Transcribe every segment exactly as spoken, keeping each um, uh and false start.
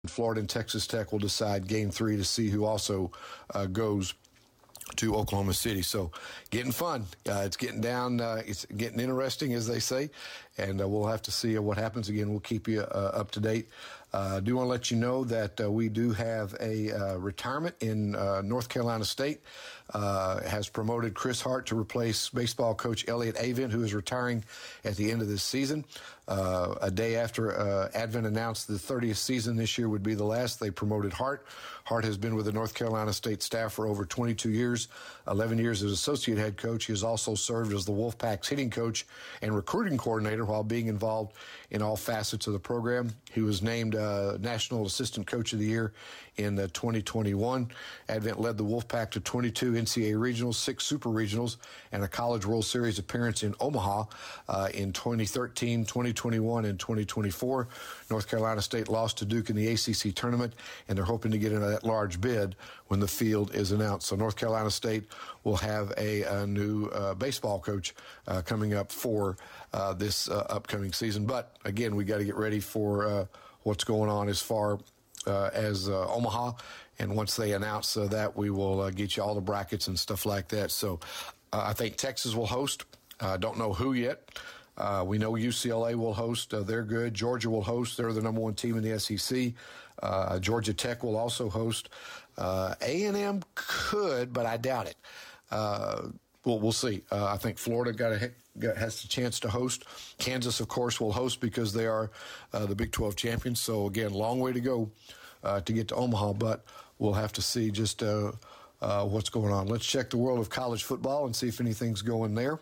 Florida and Texas Tech will decide game three to see who also uh, goes to Oklahoma City. So getting fun. Uh, it's getting down. Uh, it's getting interesting, as they say. And uh, we'll have to see uh, what happens. Again, we'll keep you uh, up to date. I uh, do want to let you know that uh, we do have a uh, retirement in uh, North Carolina State. Uh, has promoted Chris Hart to replace baseball coach Elliott Avent, who is retiring at the end of this season. Uh, a day after uh, Advent announced the thirtieth season this year would be the last, they promoted Hart. Hart has been with the North Carolina State staff for over twenty-two years, eleven years as associate head coach. He has also served as the Wolfpack's hitting coach and recruiting coordinator while being involved in all facets of the program. He was named uh, National Assistant Coach of the Year in uh, twenty twenty-one. Advent led the Wolfpack to twenty-two N C double A regionals, six super regionals, and a College World Series appearance in Omaha uh, in twenty thirteen, twenty twenty-one, and twenty twenty-four. North Carolina State lost to Duke in the A C C tournament, and they're hoping to get into that large bid when the field is announced. So North Carolina State will have a, a new uh, baseball coach uh, coming up for uh, this uh, upcoming season. But again, we got to get ready for uh, what's going on as far uh, as uh, Omaha. And once they announce uh, that, we will uh, get you all the brackets and stuff like that. So uh, I think Texas will host. I uh, don't know who yet. Uh, we know U C L A will host. Uh, they're good. Georgia will host. They're the number one team in the S E C. Uh, Georgia Tech will also host. Uh, A and M could, but I doubt it. Uh, well, we'll see. Uh, I think Florida got a, got, has a chance to host. Kansas, of course, will host because they are uh, the Big twelve champions. So, again, long way to go uh, to get to Omaha, but we'll have to see just uh, uh, what's going on. Let's check the world of college football and see if anything's going there.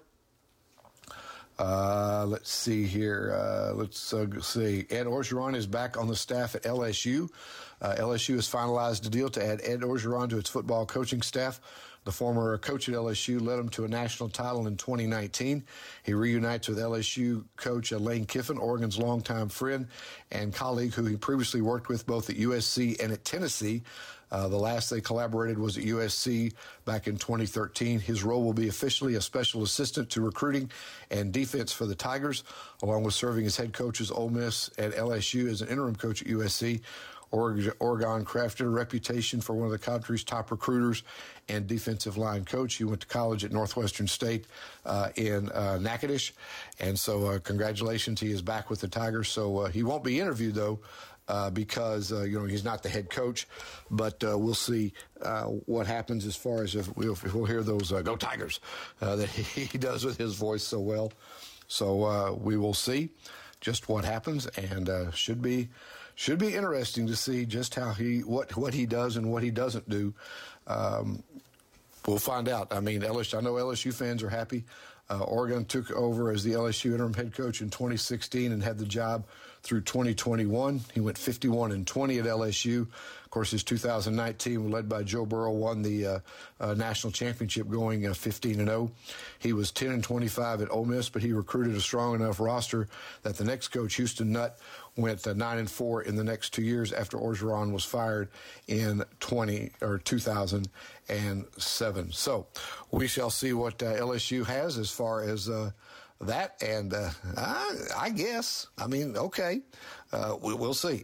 Uh, let's see here. Uh, let's uh, see. Ed Orgeron is back on the staff at L S U. Uh, L S U has finalized a deal to add Ed Orgeron to its football coaching staff. The former coach at L S U led him to a national title in twenty nineteen. He reunites with L S U coach Lane Kiffin, Oregon's longtime friend and colleague who he previously worked with both at U S C and at Tennessee. Uh, the last they collaborated was at U S C back in twenty thirteen. His role will be officially a special assistant to recruiting and defense for the Tigers, along with serving as head coach at Ole Miss and L S U as an interim coach at U S C. Oregon crafted a reputation for one of the country's top recruiters and defensive line coach. He went to college at Northwestern State uh, in uh, Natchitoches. And so uh, congratulations, he is back with the Tigers. So uh, he won't be interviewed, though, uh, because, uh, you know, he's not the head coach. But uh, we'll see uh, what happens as far as if we'll, if we'll hear those uh, Go Tigers uh, that he does with his voice so well. So uh, we will see just what happens, and uh, should be should be interesting to see just how he what what he does and what he doesn't do. Um, we'll find out. I mean, L S U, I know L S U fans are happy. Uh, Oregon took over as the L S U interim head coach in twenty sixteen and had the job through twenty twenty-one. He went fifty-one and twenty at L S U. Of course, his two thousand nineteen, led by Joe Burrow, won the uh, uh, national championship going uh, fifteen and oh. He was ten and twenty-five at Ole Miss, but he recruited a strong enough roster that the next coach, Houston Nutt, went uh, nine and four in the next two years after Orgeron was fired in twenty or two thousand seven. So we shall see what uh, L S U has as far as uh, that, and uh, I, I guess, I mean, okay, uh, we, we'll see.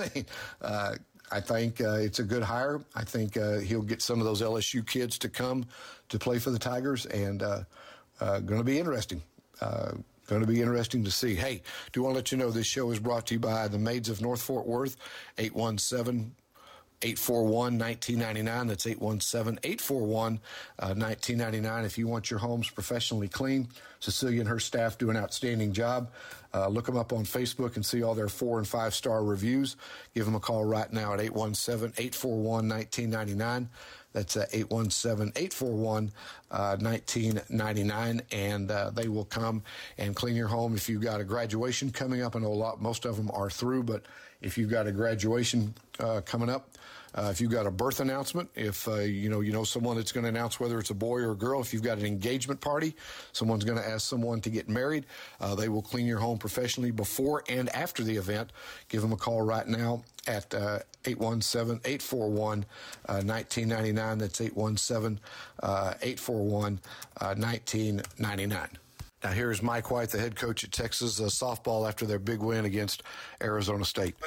uh, I think uh, it's a good hire. I think uh, he'll get some of those L S U kids to come to play for the Tigers, and uh, uh, going to be interesting. Uh, Going to be interesting to see. Hey, do want to let you know this show is brought to you by the Maids of North Fort Worth, eight one seven, eight four one, one nine nine nine. That's eight one seven, eight four one, one nine nine nine. If you want your homes professionally clean, Cecilia and her staff do an outstanding job. Uh, look them up on Facebook and see all their four and five star reviews. Give them a call right now at eight one seven, eight four one, one nine nine nine. That's uh, eight one seven, eight four one, one nine nine nine, and uh, they will come and clean your home. If you've got a graduation coming up, I know a lot, most of them are through, but if you've got a graduation uh, coming up, uh, if you've got a birth announcement, if uh, you know you know someone that's going to announce whether it's a boy or a girl, if you've got an engagement party, someone's going to ask someone to get married, uh, they will clean your home professionally before and after the event. Give them a call right now at uh, eight one seven, eight four one, one nine nine nine. That's eight one seven, eight four one, one nine nine nine. Now here's Mike White, the head coach at Texas uh, softball after their big win against Arizona State. Well, the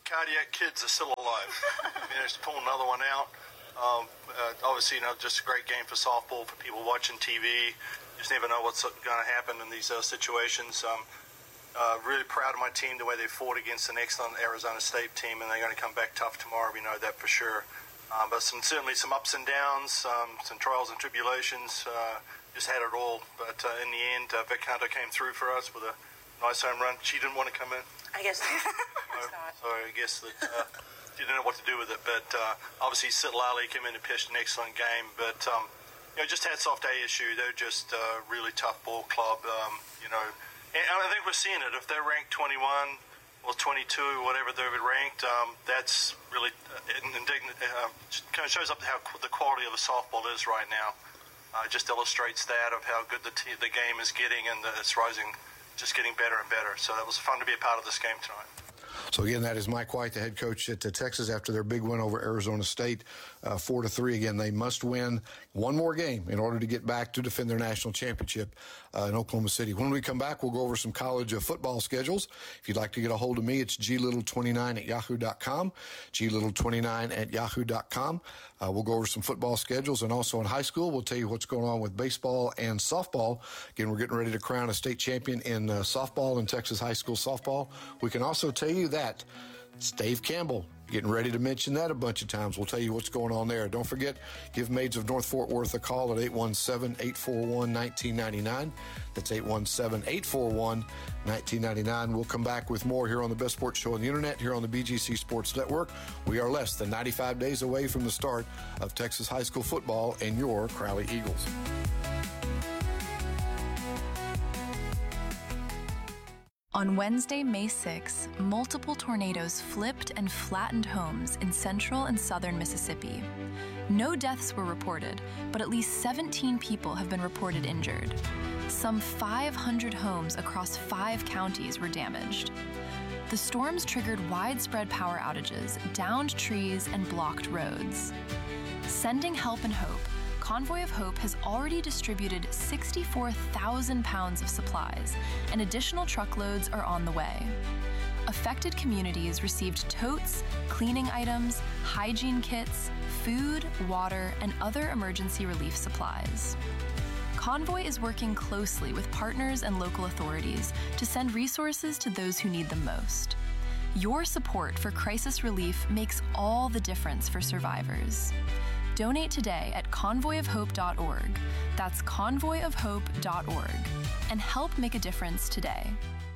cardiac kids are still alive. Managed to pull another one out. Um, uh, obviously, you know, just a great game for softball for people watching T V. Just never know what's going to happen in these uh, situations. Um, uh, really proud of my team, the way they fought against an excellent Arizona State team, and they're going to come back tough tomorrow. We know that for sure. Um, but some, certainly some ups and downs, um, some trials and tribulations. Uh, just had it all. But uh, in the end, uh, Vic Hunter came through for us with a nice home run. She didn't want to come in. I guess not. No, so I guess that uh, she didn't know what to do with it. But uh, obviously, Sid Lally came in and pitched an excellent game. But um, you know, just had soft A S U. They're just a uh, really tough ball club. Um, you know, and I think we're seeing it. If they're ranked twenty-one or twenty-two, whatever they're ranked, um, that's really uh, indignant. Uh, kind of shows up how the quality of the softball is right now. Uh, just illustrates that of how good the t- the game is getting, and that it's rising. Just getting better and better. So that was fun to be a part of this game tonight. So again, that is Mike White, the head coach at uh, Texas, after their big win over Arizona State, uh, four to three. Again, they must win one more game in order to get back to defend their national championship uh, in Oklahoma City. When we come back, we'll go over some college uh, football schedules. If you'd like to get a hold of me, it's g little twenty-nine at yahoo dot com, g little twenty-nine at yahoo dot com. Uh, we'll go over some football schedules, and also in high school, we'll tell you what's going on with baseball and softball. Again, we're getting ready to crown a state champion in uh, softball in Texas high school softball. We can also tell you that it's Dave Campbell. Getting ready to mention that a bunch of times. We'll tell you what's going on there. Don't forget, give Maids of North Fort Worth a call at eight one seven, eight four one, one nine nine nine. That's eight one seven, eight four one, one nine nine nine. We'll come back with more here on the best sports show on the internet, here on the B G C Sports Network. We are less than ninety-five days away from the start of Texas high school football and your Crowley Eagles. On Wednesday, May sixth, multiple tornadoes flipped and flattened homes in central and southern Mississippi. No deaths were reported, but at least seventeen people have been reported injured. Some five hundred homes across five counties were damaged. The storms triggered widespread power outages, downed trees, and blocked roads. Sending help and hope, Convoy of Hope has already distributed sixty-four thousand pounds of supplies, and additional truckloads are on the way. Affected communities received totes, cleaning items, hygiene kits, food, water, and other emergency relief supplies. Convoy is working closely with partners and local authorities to send resources to those who need them most. Your support for crisis relief makes all the difference for survivors. Donate today at convoy of hope dot org. That's convoy of hope dot org. And help make a difference today.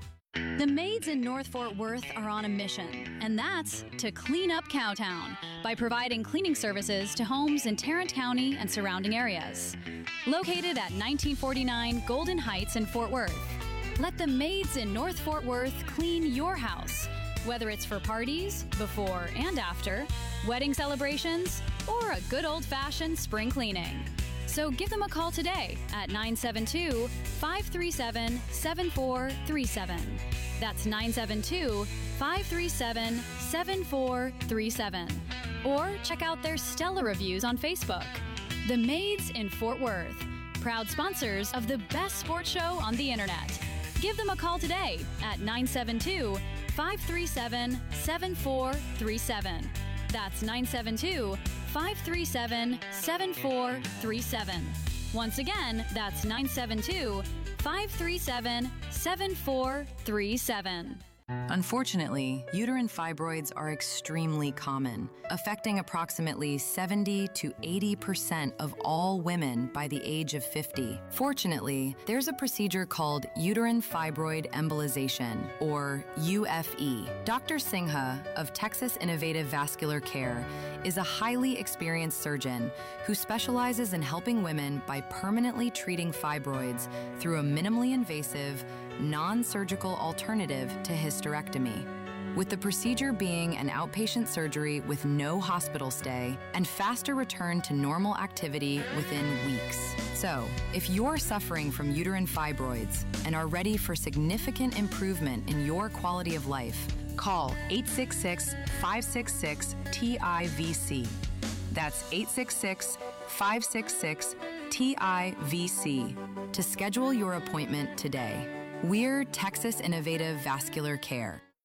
The Maids in North Fort Worth are on a mission, and that's to clean up Cowtown by providing cleaning services to homes in Tarrant County and surrounding areas. Located at nineteen forty-nine Golden Heights in Fort Worth, let the Maids in North Fort Worth clean your house, whether it's for parties, before and after, wedding celebrations, or a good old-fashioned spring cleaning. So give them a call today at nine seven two, five three seven, seven four three seven. That's nine seven two, five three seven, seven four three seven. Or check out their stellar reviews on Facebook. The Maids in Fort Worth, proud sponsors of the best sports show on the internet. Give them a call today at nine seven two, five three seven, seven four three seven. That's nine seven two, five three seven, seven four three seven. Once again, that's nine seven two, five three seven, seven four three seven. Unfortunately, uterine fibroids are extremely common, affecting approximately seventy to eighty percent of all women by the age of fifty. Fortunately, there's a procedure called uterine fibroid embolization, or U F E. Doctor Singha of Texas Innovative Vascular Care is a highly experienced surgeon who specializes in helping women by permanently treating fibroids through a minimally invasive, non-surgical alternative to hysterectomy, with the procedure being an outpatient surgery with no hospital stay and faster return to normal activity within weeks. So, if you're suffering from uterine fibroids and are ready for significant improvement in your quality of life, call eight six six, five six six, T I V C. That's eight six six, five six six, T I V C to schedule your appointment today. We're Texas Innovative Vascular Care.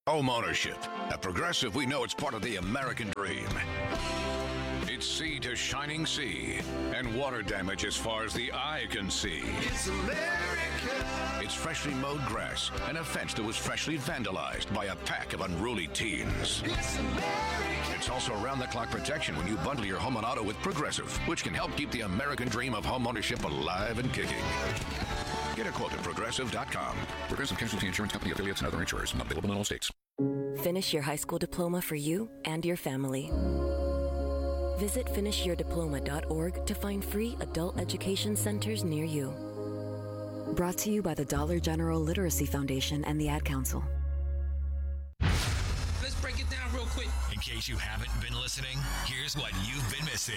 Home ownership. At Progressive, we know it's part of the American dream. It's sea to shining sea and water damage as far as the eye can see. It's America. It's freshly mowed grass and a fence that was freshly vandalized by a pack of unruly teens. It's America. It's also around-the-clock protection when you bundle your home and auto with Progressive, which can help keep the American dream of home ownership alive and kicking. Get a quote at Progressive dot com. Progressive Casualty Insurance Company, affiliates, and other insurers. Not available in all states. Finish your high school diploma for you and your family. Visit finish your diploma dot org to find free adult education centers near you. Brought to you by the Dollar General Literacy Foundation and the Ad Council. Let's break it down real quick. In case you haven't been listening, here's what you've been missing.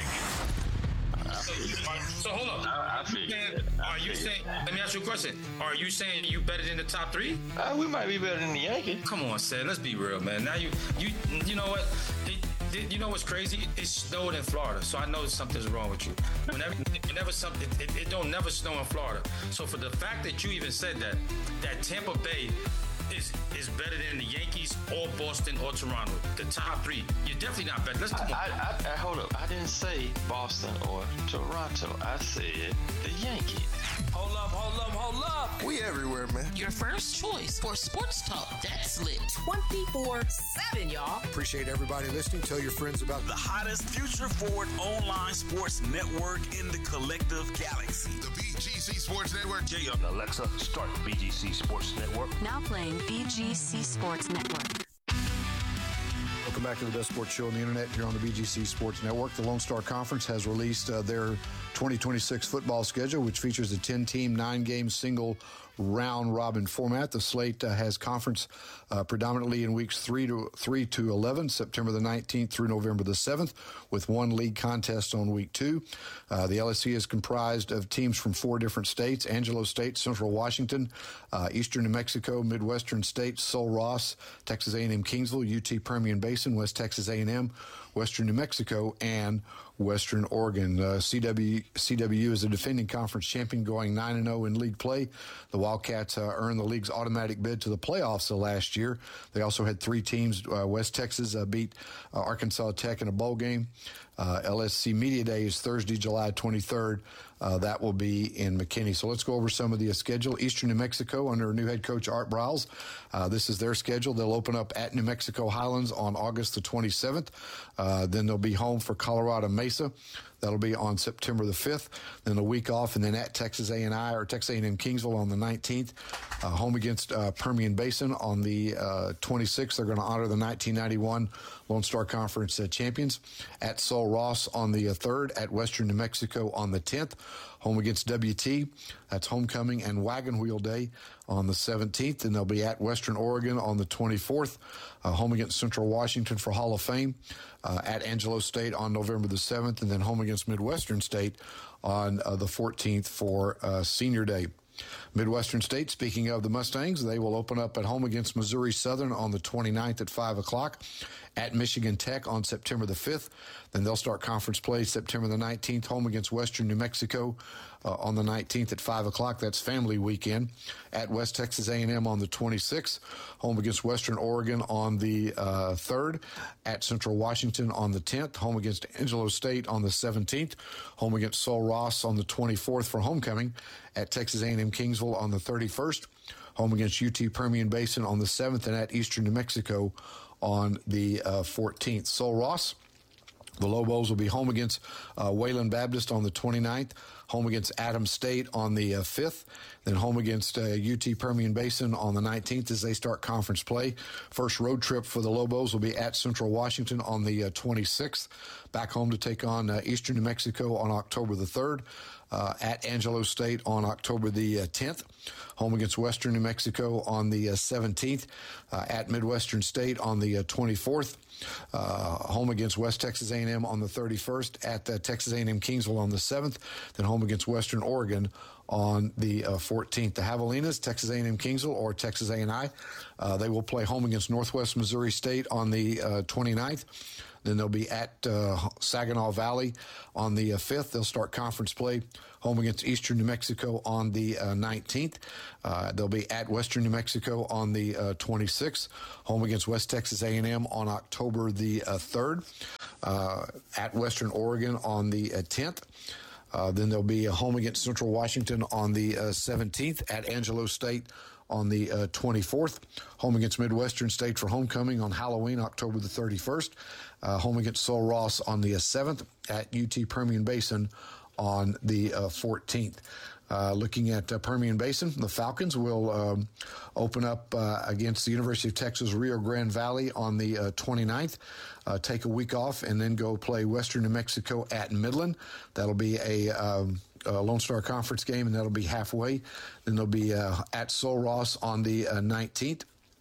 So, so hold on. I, I figured Man, it. I are you figured saying? Let me ask you a question. Are you saying you better than the top three? Uh, we might be better than the Yankees. Come on, Seth. Let's be real, man. Now you, you, you know what? It, it, you know what's crazy? It snowed in Florida, so I know something's wrong with you. Whenever, whenever something, it, it, it don't never snow in Florida. So for the fact that you even said that, that Tampa Bay is is better than the Yankees or Boston or Toronto, the top three, you're definitely not better. Let's come I, on. I, I, hold up. I didn't say Boston or Toronto. I said the Yankees. Hold up, hold up, hold up. We everywhere, man. Your first choice for sports talk. That's lit. twenty-four seven, y'all. Appreciate everybody listening. Tell your friends about the hottest future forward online sports network in the collective galaxy. The B G C Sports Network. J- Alexa, start B G C Sports Network. Now playing B G C Sports Network. Welcome back to the best sports show on the internet here on the B G C Sports Network. The Lone Star Conference has released uh, their twenty twenty-six football schedule, which features a ten-team, nine-game single round robin format. The slate uh, has conference uh, predominantly in weeks three to three to eleven, September the nineteenth through November the seventh, with one league contest on week two. Uh, the L S C is comprised of teams from four different states: Angelo State, Central Washington, uh, Eastern New Mexico, Midwestern States, Sul Ross, Texas A and M Kingsville, U T Permian Basin, West Texas A and M, Western New Mexico, and Western Oregon. Uh, C W C W U is a defending conference champion, going nine and oh in league play. The Wildcats uh, earned the league's automatic bid to the playoffs uh, last year. They also had three teams. Uh, West Texas uh, beat uh, Arkansas Tech in a bowl game. Uh, L S C Media Day is Thursday, July twenty-third. Uh, that will be in McKinney. So let's go over some of the uh, schedule. Eastern New Mexico under new head coach Art Briles. Uh, this is their schedule. They'll open up at New Mexico Highlands on August the twenty-seventh. Uh, then they'll be home for Colorado Mesa. That'll be on September the fifth. Then a week off, and then at Texas A and I or Texas A and M Kingsville on the nineteenth. Uh, home against uh, Permian Basin on the uh, twenty-sixth. They're going to honor the nineteen ninety-one Lone Star Conference uh, champions. At Sul Ross on the uh, third. At Western New Mexico on the tenth. Home against W T. That's homecoming and wagon wheel day on the seventeenth. And they'll be at Western Oregon on the twenty-fourth. Uh, home against Central Washington for Hall of Fame. Uh, at Angelo State on November the seventh. And then home against Midwestern State on uh, the fourteenth for uh, Senior Day. Midwestern State, speaking of the Mustangs, they will open up at home against Missouri Southern on the twenty-ninth at five o'clock. At Michigan Tech on September the fifth. Then they'll start conference play September the nineteenth, home against Western New Mexico uh, on the nineteenth at five o'clock. That's family weekend. At West Texas A and M on the twenty-sixth, home against Western Oregon on the uh, third. At Central Washington on the tenth, home against Angelo State on the seventeenth, home against Sul Ross on the twenty-fourth for homecoming. At Texas A and M Kingsville on the thirty-first, home against U T Permian Basin on the seventh, and at Eastern New Mexico on the uh, fourteenth. Sul Ross, the Lobos will be home against uh, Wayland Baptist on the twenty-ninth, home against Adams State on the uh, fifth, then home against uh, U T Permian Basin on the nineteenth as they start conference play. First road trip for the Lobos will be at Central Washington on the uh, twenty-sixth, back home to take on uh, Eastern New Mexico on October the third. Uh, at Angelo State on October the uh, tenth, home against Western New Mexico on the uh, seventeenth, uh, at Midwestern State on the uh, twenty-fourth, uh, home against West Texas A and M on the thirty-first, at uh, Texas A and M Kingsville on the seventh, then home home against Western Oregon on the uh, fourteenth. The Javelinas, Texas A and M Kingsville or Texas A and I, uh, they will play home against Northwest Missouri State on the uh, twenty-ninth. Then they'll be at uh, Saginaw Valley on the uh, fifth. They'll start conference play home against Eastern New Mexico on the uh, nineteenth. Uh, they'll be at Western New Mexico on the uh, twenty-sixth. Home against West Texas A and M on October the uh, third. Uh, at Western Oregon on the uh, tenth. Uh, then there'll be a home against Central Washington on the uh, seventeenth. At Angelo State on the uh, twenty-fourth. Home against Midwestern State for homecoming on Halloween, October the thirty-first. Uh, home against Sul Ross on the uh, seventh. At U T Permian Basin on the uh, fourteenth. Uh, looking at uh, Permian Basin, the Falcons will um, open up uh, against the University of Texas Rio Grande Valley on the uh, twenty-ninth. Uh, take a week off and then go play Western New Mexico at Midland. That'll be a, um, a Lone Star Conference game, and that'll be halfway. Then they'll be uh, at Sul Ross on the uh, nineteenth.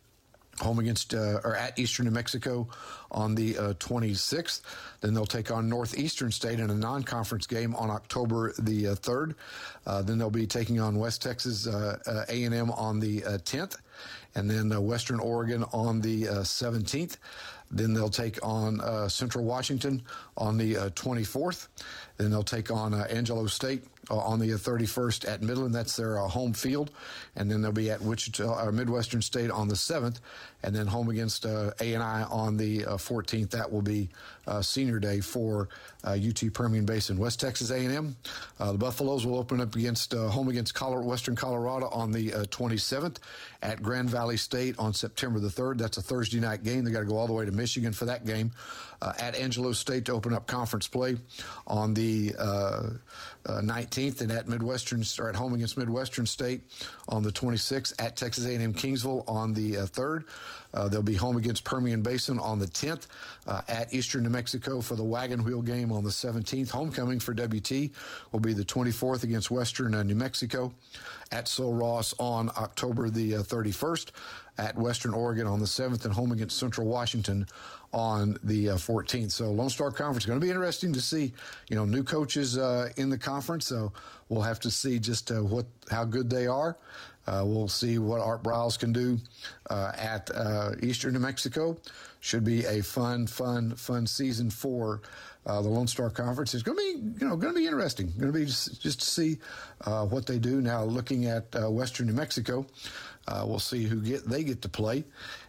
Home against, uh, or at Eastern New Mexico on the uh, twenty-sixth. Then they'll take on Northeastern State in a non-conference game on October the uh, third. Uh, then they'll be taking on West Texas uh, uh, A and M on the uh, tenth. And then uh, Western Oregon on the uh, seventeenth. Then they'll take on uh, Central Washington on the uh, twenty-fourth. Then they'll take on uh, Angelo State uh, on the thirty-first at Midland. That's their uh, home field. And then they'll be at Wichita, uh, Midwestern State on the seventh. And then home against uh, A and I on the uh, fourteenth. That will be uh, senior day for uh, U T Permian Basin. West Texas A and M, uh, the Buffaloes will open up against uh, home against Colorado, Western Colorado on the uh, twenty-seventh. At Grand Valley State on September the third. That's a Thursday night game. They got to go all the way to Michigan for that game. Uh, at Angelo State to open up conference play on the uh, uh, nineteenth, and at Midwestern, or at home against Midwestern State on the twenty-sixth. At Texas A and M Kingsville on the uh, third. Uh, they'll be home against Permian Basin on the tenth. Uh, at Eastern New Mexico for the Wagon Wheel game on the seventeenth. Homecoming for W T will be the twenty-fourth against Western uh, New Mexico. At Sul Ross on October the uh, thirty-first. At Western Oregon on the seventh, and home against Central Washington on the uh, fourteenth. So Lone Star Conference, going to be interesting to see, you know, new coaches uh, in the conference. So we'll have to see just uh, what how good they are. Uh, we'll see what Art Briles can do uh, at uh, Eastern New Mexico. Should be a fun, fun, fun season for uh, the Lone Star Conference. It's going to be, you know, going to be interesting. Going to be just, just to see uh, what they do. Now, looking at uh, Western New Mexico, uh, we'll see who get they get to play.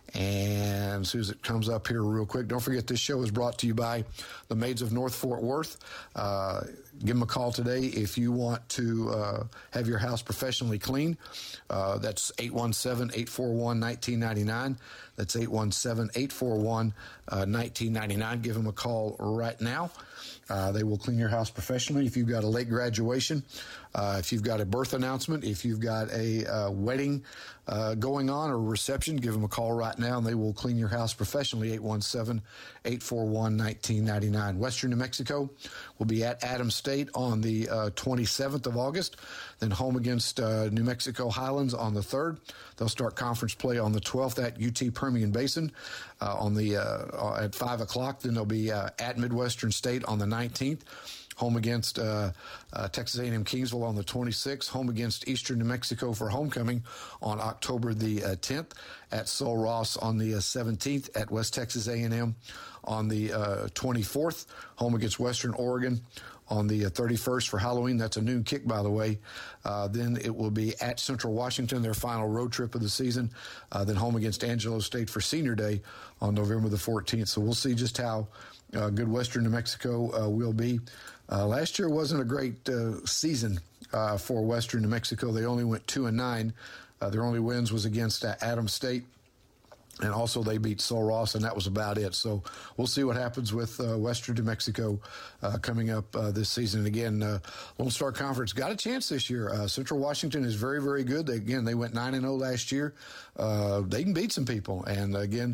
And as soon as it comes up here real quick, don't forget this show is brought to you by the Maids of North Fort Worth. Uh, give them a call today if you want to uh, have your house professionally cleaned. Uh, that's eight one seven, eight four one, one nine nine nine. That's eight one seven, eight four one, one nine nine nine. Give them a call right now. Uh, they will clean your house professionally. If you've got a late graduation, uh, if you've got a birth announcement, if you've got a uh, wedding uh, going on or a reception, give them a call right now, and they will clean your house professionally. eight one seven, eight four one, one nine nine nine. Western New Mexico will be at Adams State on the uh, twenty-seventh of August, then home against uh, New Mexico Highlands on the third. They'll start conference play on the twelfth at U T Permian Basin uh, on the uh, at five o'clock. Then they'll be uh, at Midwestern State on the nineteenth. Home against uh, uh, Texas A and M Kingsville on the twenty-sixth. Home against Eastern New Mexico for homecoming on October the uh, tenth. At Sul Ross on the uh, seventeenth. At West Texas A and M on the uh, twenty-fourth. Home against Western Oregon on the uh, thirty-first for Halloween. That's a noon kick, by the way. Uh, then it will be at Central Washington, their final road trip of the season. Uh, then home against Angelo State for Senior Day on November the fourteenth. So we'll see just how uh, good Western New Mexico uh, will be. Uh, last year wasn't a great uh, season uh, for Western New Mexico. They only went two and nine. Uh, their only wins was against uh, Adams State. And also they beat Sul Ross, and that was about it. So we'll see what happens with uh, Western New Mexico uh, coming up uh, this season. And again, uh, Lone Star Conference got a chance this year. Uh, Central Washington is very, very good. They, again, they went nine and oh last year. Uh, they can beat some people. And again,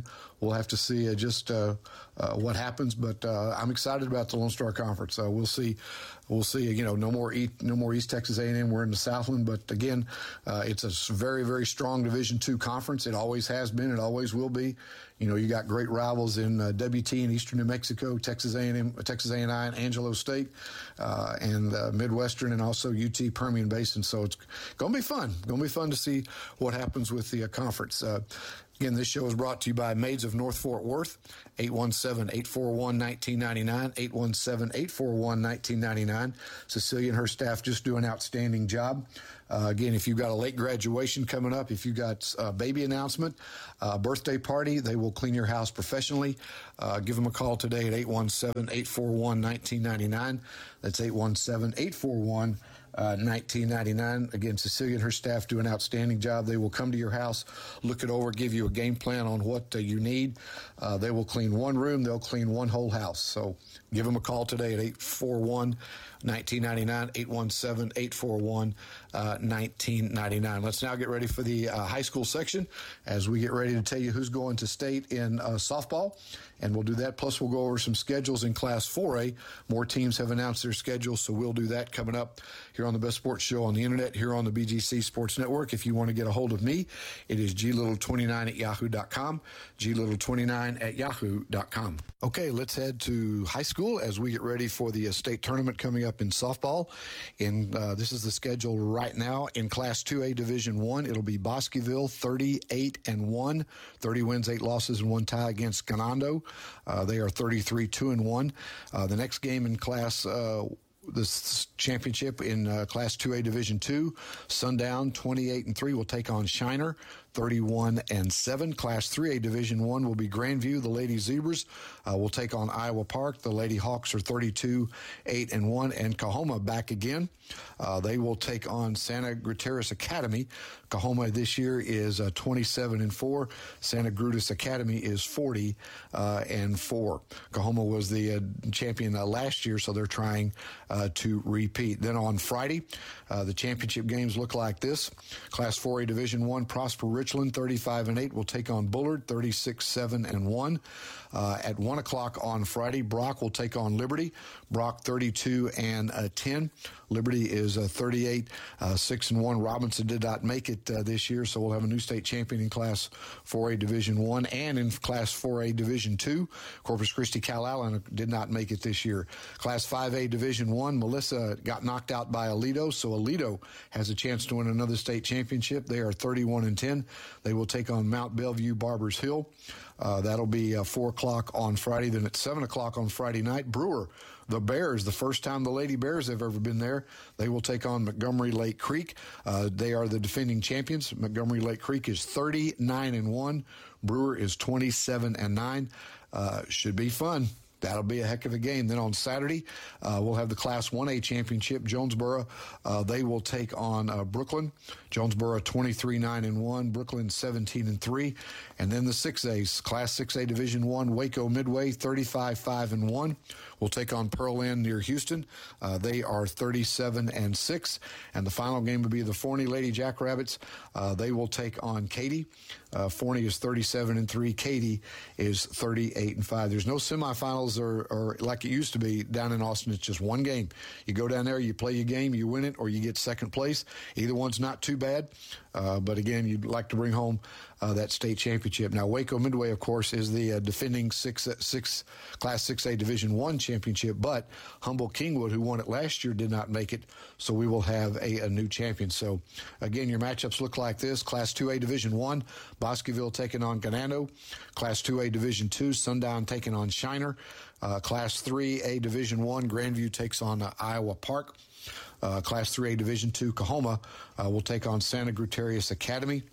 we'll have to see uh, just uh, uh, what happens. But uh, I'm excited about the Lone Star Conference. Uh, we'll see. We'll see. You know, no more East, no more East Texas A and M. We're in the Southland, but again, uh, it's a very, very strong Division two conference. It always has been. It always will be. You know, you got great rivals in uh, W T and Eastern New Mexico, Texas A and M, Texas A and I, and Angelo State, uh, and uh, Midwestern, and also U T Permian Basin. So it's going to be fun. Going to be fun to see what happens with the uh, conference. Uh, Again, this show is brought to you by Maids of North Fort Worth, eight one seven, eight four one, one nine nine nine, eight one seven, eight four one, one nine nine nine. Cecilia and her staff just do an outstanding job. Uh, again, if you've got a late graduation coming up, if you've got a baby announcement, uh, birthday party, they will clean your house professionally. Uh, give them a call today at eight one seven, eight four one, one nine nine nine. That's eight one seven, eight four one, one nine nine nine. Again, Cecilia and her staff do an outstanding job. They will come to your house, look it over, give you a game plan on what uh, you need. Uh, they will clean one room. They'll clean one whole house. So give them a call today at eight four one, one nine nine nine, eight one seven, eight four one, one nine nine nine. Let's now get ready for the uh, high school section as we get ready to tell you who's going to state in uh, softball. And we'll do that. Plus, we'll go over some schedules in Class four A. More teams have announced their schedules, so we'll do that coming up here on the Best Sports Show on the Internet, here on the B G C Sports Network. If you want to get a hold of me, it is g little twenty-nine at yahoo dot com, g little twenty-nine at yahoo dot com. Okay, let's head to high school as we get ready for the uh, state tournament coming up in softball. In uh, this is the schedule right now. In Class two A Division one, it'll be Bosqueville, thirty-eight and one, thirty wins, eight losses, and one tie against Ganando. Uh, they are thirty-three, two and one. Uh, the next game in Class uh, this championship in uh, Class two A Division two, Sundown, twenty-eight and three, will take on Shiner, thirty-one and seven. Class three A Division one will be Grandview. The Lady Zebras uh, will take on Iowa Park. The Lady Hawks are thirty-two, eight and one. And Coahoma back again. Uh, they will take on Santa Gutierrez Academy. Coahoma this year is uh, twenty-seven and four. Santa Gutierrez Academy is forty and four. Coahoma was the uh, champion uh, last year, so they're trying uh, to repeat. Then on Friday, uh, the championship games look like this. Class four A Division one, Prosper Richland, thirty-five and eight, will take on Bullard, thirty-six, seven and one. Uh, at one o'clock on Friday, Brock will take on Liberty. Brock, thirty-two and ten. Liberty is uh, thirty-eight, six and one. Robinson did not make it uh, this year, so we'll have a new state champion in Class four A Division one and in Class four A Division two. Corpus Christi Calallen did not make it this year. Class five A Division one, Melissa got knocked out by Aledo, so Aledo has a chance to win another state championship. They are thirty-one and ten. They will take on Mount Bellevue Barbers Hill. Uh, that'll be uh, four o'clock on Friday. Then at seven o'clock on Friday night, Brewer, the Bears, the first time the Lady Bears have ever been there, they will take on Montgomery Lake Creek. Uh, they are the defending champions. Montgomery Lake Creek is thirty-nine and one. Brewer is twenty-seven and nine. Uh, should be fun. That'll be a heck of a game. Then on Saturday, uh, we'll have the Class one A championship. Jonesboro, uh, they will take on uh, Brooklyn. Jonesboro twenty-three, nine and one. Brooklyn seventeen and three. And then the six A's, Class six A Division one, Waco Midway, thirty-five, five and one. Will take on Pearl Inn near Houston. Uh, they are thirty-seven and six. And the final game will be the Forney Lady Jackrabbits. Uh, they will take on Katy. Uh, Forney is thirty-seven and three. Katy is thirty-eight and five. There's no semifinals or, or like it used to be down in Austin. It's just one game. You go down there, you play your game, you win it, or you get second place. Either one's not too bad. Uh, but again, you'd like to bring home uh, that state championship. Now, Waco Midway, of course, is the uh, defending six, six, Class six A Division one championship, but Humboldt Kingwood, who won it last year, did not make it, so we will have a, a new champion. So, again, your matchups look like this. Class two A Division one, Bosqueville taking on Ganando. Class two A Division two, Sundown taking on Shiner. Uh, Class three A Division one, Grandview takes on uh, Iowa Park. Uh, Class three A Division two, Coahoma uh, will take on Santa Gutierrez Academy.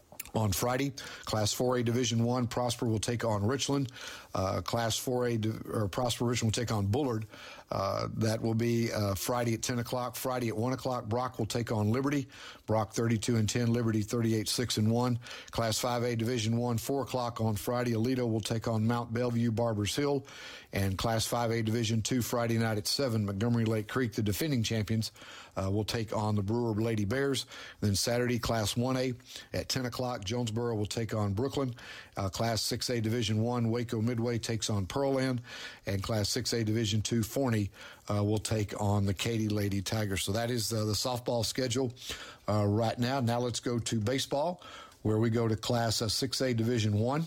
On Friday, Class four A Division one, Prosper will take on Richland. Uh, Class four A, or Prosper Richland will take on Bullard. Uh, that will be uh, Friday at ten o'clock. Friday at one o'clock, Brock will take on Liberty. Brock thirty-two and ten, Liberty thirty-eight, six and one. Class five A Division one, four o'clock on Friday, Aledo will take on Mount Bellevue Barbers Hill. And Class five A Division two Friday night at seven, Montgomery Lake Creek, the defending champions, uh, will take on the Brewer Lady Bears. Then Saturday, Class one A at ten o'clock, Jonesboro will take on Brooklyn. Uh, Class six A Division one, Waco Midway takes on Pearland. And Class six A Division two, Forney uh, will take on the Katy Lady Tigers. So that is uh, the softball schedule uh, right now. Now let's go to baseball, where we go to Class uh, six A Division one.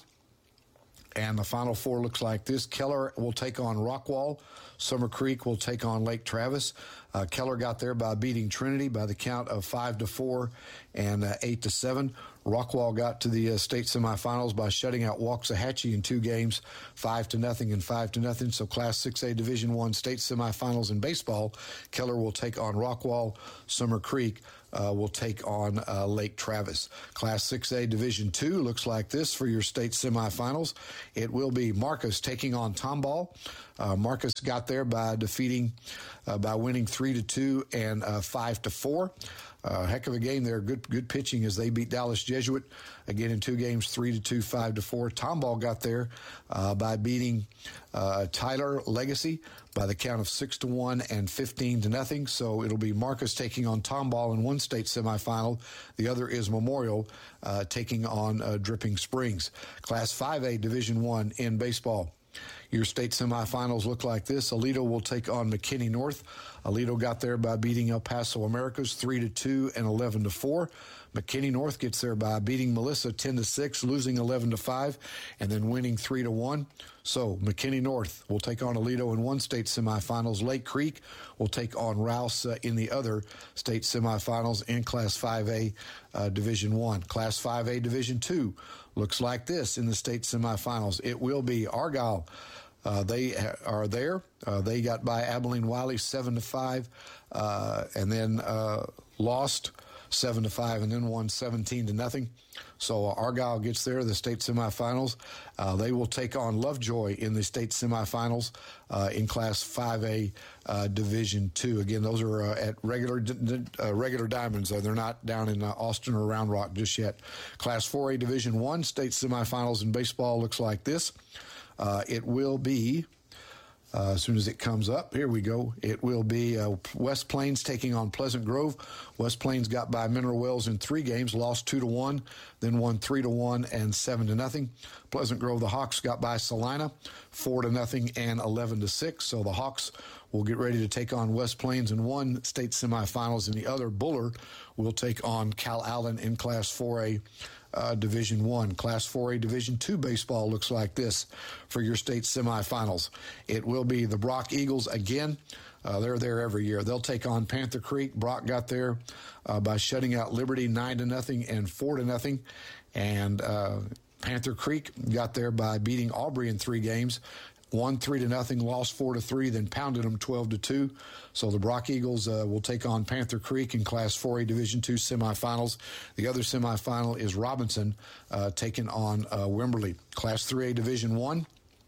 And the Final Four looks like this. Keller will take on Rockwall. Summer Creek will take on Lake Travis. Uh, Keller got there by beating Trinity by the count of five to four and uh, eight to seven. Rockwall got to the uh, state semifinals by shutting out Waxahachie in two games, five to nothing and five to nothing. So Class six A Division one state semifinals in baseball. Keller will take on Rockwall. Summer Creek Uh, will take on uh, Lake Travis. Class six A Division two looks like this for your state semifinals. It will be Marcus taking on Tomball. Uh, Marcus got there by defeating, uh, by winning three to two and uh, five to four. Uh, heck of a game there. Good, good pitching as they beat Dallas Jesuit again in two games, three to two, five to four. Tomball got there uh, by beating uh, Tyler Legacy by the count of six to one and fifteen to nothing. So it'll be Marcus taking on Tomball in one state semifinal. The other is Memorial uh, taking on uh, Dripping Springs. Class five A Division one in baseball. Your state semifinals look like this. Aledo will take on McKinney North. Aledo got there by beating El Paso Americas three to two and eleven to four. McKinney North gets there by beating Melissa ten to six, losing eleven to five, and then winning three to one. So McKinney North will take on Aledo in one state semifinals. Lake Creek will take on Rouse uh, in the other state semifinals in Class five A uh, Division one. Class five A Division two looks like this in the state semifinals. It will be Argyle. Uh, they ha- are there. Uh, they got by Abilene Wiley seven to five, uh, and then uh, lost seven to five, and then won seventeen to nothing. So uh, Argyle gets there, the state semifinals. Uh, they will take on Lovejoy in the state semifinals uh, in Class five A uh, Division two. Again, those are uh, at regular d- uh, regular diamonds. Uh, they're not down in uh, Austin or Round Rock just yet. Class four A Division one state semifinals in baseball looks like this. Uh, it will be, uh, as soon as it comes up, here we go. It will be uh, West Plains taking on Pleasant Grove. West Plains got by Mineral Wells in three games, lost two to one, then won three to one and seven to nothing. Pleasant Grove, the Hawks got by Salina, four to nothing and eleven to six. So the Hawks will get ready to take on West Plains in one state semifinals, and the other, Buller, will take on Cal Allen in Class four A. Uh, Division one. Class four A Division two baseball looks like this for your state semifinals. It will be the Brock Eagles again. Uh, they're there every year. They'll take on Panther Creek. Brock got there uh, by shutting out Liberty nine to nothing and four to nothing. And uh, Panther Creek got there by beating Aubrey in three games. Won three to nothing, lost four to three, then pounded them twelve to two. So the Brock Eagles uh, will take on Panther Creek in Class four A Division two semifinals. The other semifinal is Robinson uh, taking on uh, Wimberley. Class three A Division one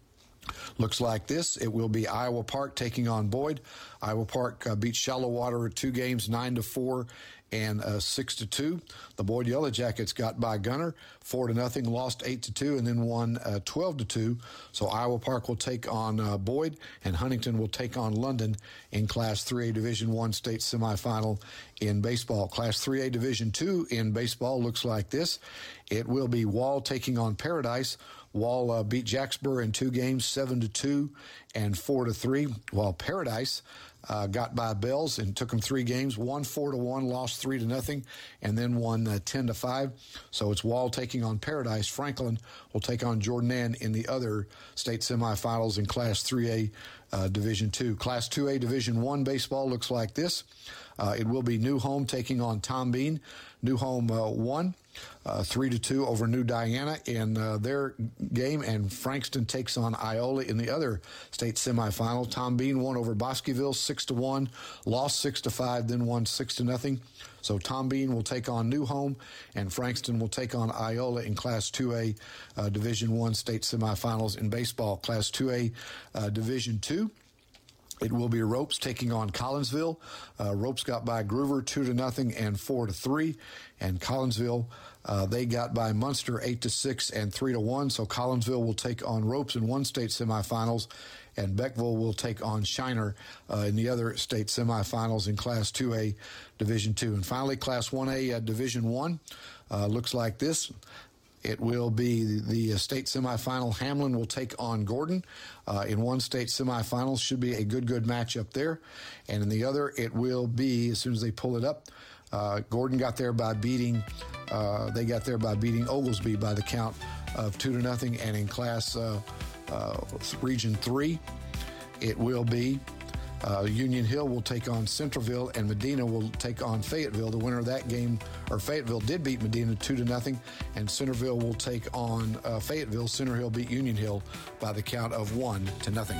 looks like this. It will be Iowa Park taking on Boyd. Iowa Park uh, beat Shallow Water two games, nine to four and uh, six to two. The Boyd Yellow Jackets got by Gunner, four to nothing, lost eight to two, and then won uh, twelve to two. So Iowa Park will take on uh, Boyd, and Huntington will take on London in Class three A Division one state semifinal in baseball. Class three A Division two in baseball looks like this. It will be Wall taking on Paradise. Wall uh, beat Jacksboro in two games, seven to two and four to three, while Paradise uh, got by Bells and took them three games, won four to one, lost three to nothing, and then won uh, ten to five. So it's Wall taking on Paradise. Franklin will take on Jordan in the other state semifinals in Class three A uh, Division two. Class two A Division one baseball looks like this. Uh, it will be New Home taking on Tom Bean. New Home uh, won uh, three to two over New Diana in uh, their game, and Frankston takes on Iola in the other state semifinal. Tom Bean won over Bosqueville six to one, lost six to five, then won six to nothing. So Tom Bean will take on New Home, and Frankston will take on Iola in Class two A uh, Division one state semifinals in baseball. Class two A uh, Division two. It will be Ropes taking on Collinsville. Uh, Ropes got by Groover two to nothing and four to three, and Collinsville uh, they got by Munster eight to six and three to one. So Collinsville will take on Ropes in one state semifinals, and Beckville will take on Shiner uh, in the other state semifinals in Class two A, Division two. And finally, Class one A, uh, Division one uh, looks like this. It will be the, the state semifinal. Hamlin will take on Gordon uh, in one state semifinal. Should be a good, good matchup there. And in the other, it will be, as soon as they pull it up, uh, Gordon got there by beating, uh, they got there by beating Oglesby by the count of two to nothing. And in Class uh, uh, Region three, it will be Uh, Union Hill will take on Centerville, and Medina will take on Fayetteville. The winner of that game, or Fayetteville did beat Medina two to nothing, and Centerville will take on uh, Fayetteville. Center Hill beat Union Hill by the count of one to nothing.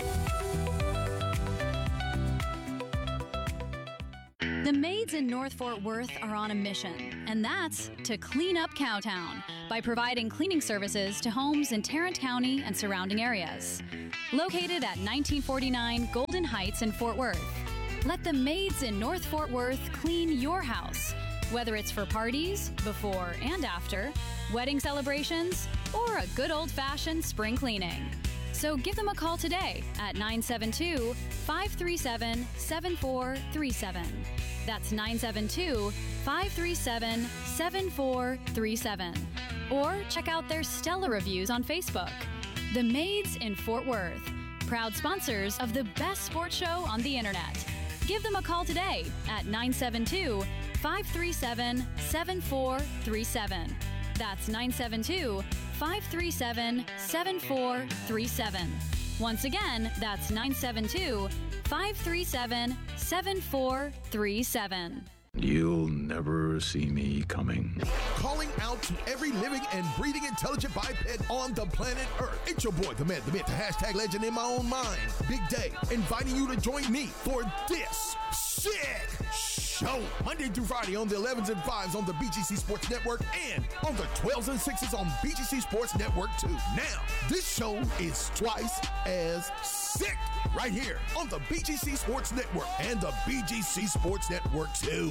The maids in North Fort Worth are on a mission, and that's to clean up Cowtown by providing cleaning services to homes in Tarrant County and surrounding areas. Located at nineteen forty-nine Golden Heights in Fort Worth, let the maids in North Fort Worth clean your house, whether it's for parties, before and after, wedding celebrations, or a good old-fashioned spring cleaning. So give them a call today at nine seven two, five three seven, seven four three seven. That's nine seven two, five three seven, seven four three seven. Or check out their stellar reviews on Facebook. The Maids in Fort Worth, proud sponsors of the best sports show on the internet. Give them a call today at nine seven two, five three seven, seven four three seven. That's nine seven two, five three seven, seven four three seven. Once again, that's nine seven two, five three seven, seven four three seven. You'll never see me coming. Calling out to every living and breathing intelligent biped on the planet Earth. It's your boy, the man, the myth, the hashtag legend in my own mind, Big Day, inviting you to join me for this sick show. Monday through Friday on the elevens and fives on the B G C Sports Network and on the twelves and sixes on B G C Sports Network too. Now, this show is twice as sick right here on the B G C Sports Network and the B G C Sports Network too.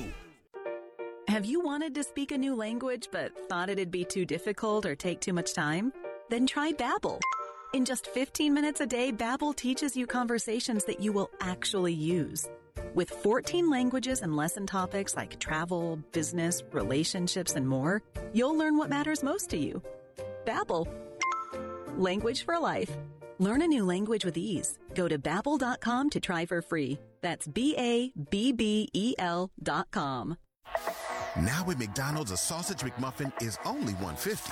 Have you wanted to speak a new language but thought it'd be too difficult or take too much time? Then try Babbel. In just fifteen minutes a day, Babbel teaches you conversations that you will actually use. With fourteen languages and lesson topics like travel, business, relationships, and more, you'll learn what matters most to you. Babbel. Language for life. Learn a new language with ease. Go to babbel dot com to try for free. That's B A B B E L dot com. Now at McDonald's, a sausage McMuffin is only one fifty.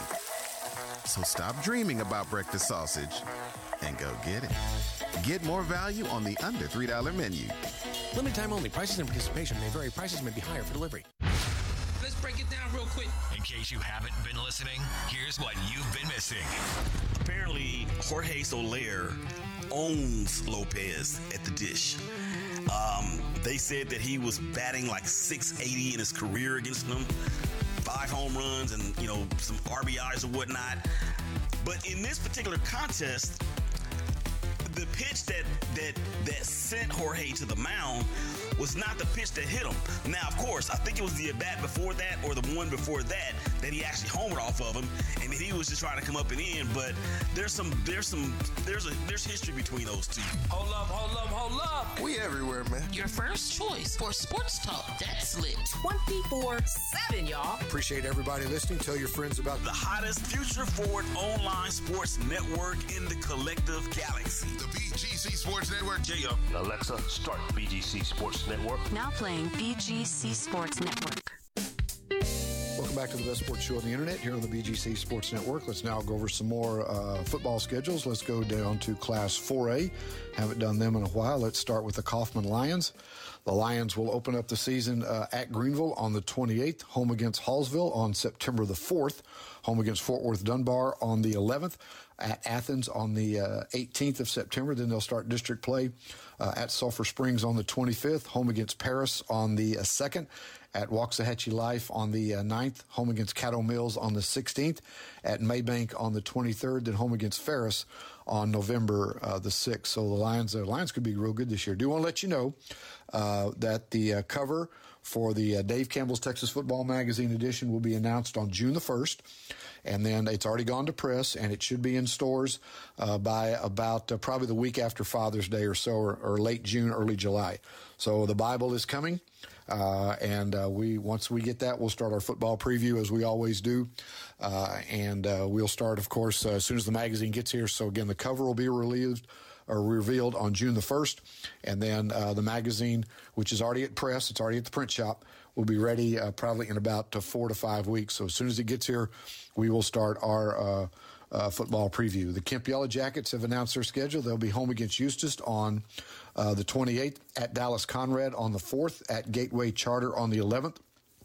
So stop dreaming about breakfast sausage and go get it. Get more value on the under three dollar menu. Limited time only. Prices and participation may vary. Prices may be higher for delivery. Let's break it down real quick. In case you haven't been listening, here's what you've been missing. Apparently, Jorge Soler owns Lopez at the dish. Um, they said that he was batting like six eighty in his career against them. Five home runs and, you know, some R B Is or whatnot. But in this particular contest, the pitch that that that sent Jorge to the mound was not the pitch that hit him. Now, of course, I think it was the at-bat before that or the one before that that he actually homered off of him, and he was just trying to come up and in. But there's some, there's some, there's a, there's history between those two. Hold up, hold up, hold up. We everywhere, man. Your first choice for sports talk that's lit twenty-four seven, y'all. Appreciate everybody listening. Tell your friends about the hottest future forward online sports network in the collective galaxy. The B G C Sports Network. J O. Alexa, start B G C Sports Network. Now playing B G C Sports Network. Welcome back to the best sports show on the internet here on the B G C Sports Network. Let's now go over some more uh, football schedules. Let's go down to Class four A. Haven't done them in a while. Let's start with the Kaufman Lions. The Lions will open up the season uh, at Greenville on the twenty-eighth, home against Hallsville on September the fourth, home against Fort Worth Dunbar on the eleventh, at Athens on the uh, eighteenth of September. Then they'll start district play uh, at Sulphur Springs on the twenty-fifth, home against Paris on the uh, second, at Waxahachie Life on the uh, ninth, home against Caddo Mills on the sixteenth, at Maybank on the twenty-third, then home against Ferris on November uh, the sixth. So the Lions, the Lions could be real good this year. Do want to let you know uh, that the uh, cover for the uh, Dave Campbell's Texas Football Magazine edition will be announced on June the first. And then it's already gone to press, and it should be in stores uh, by about uh, probably the week after Father's Day or so, or, or late June, early July. So the Bible is coming, uh, and uh, we once we get that, we'll start our football preview as we always do. Uh, and uh, we'll start, of course, uh, as soon as the magazine gets here. So, again, the cover will be released or revealed on June the first, and then uh, the magazine, which is already at press, it's already at the print shop, will be ready uh, probably in about uh, four to five weeks. So as soon as it gets here, we will start our uh, uh, football preview. The Kemp Yellow Jackets have announced their schedule. They'll be home against Eustis on uh, the twenty-eighth, at Dallas Conrad on the fourth, at Gateway Charter on the eleventh,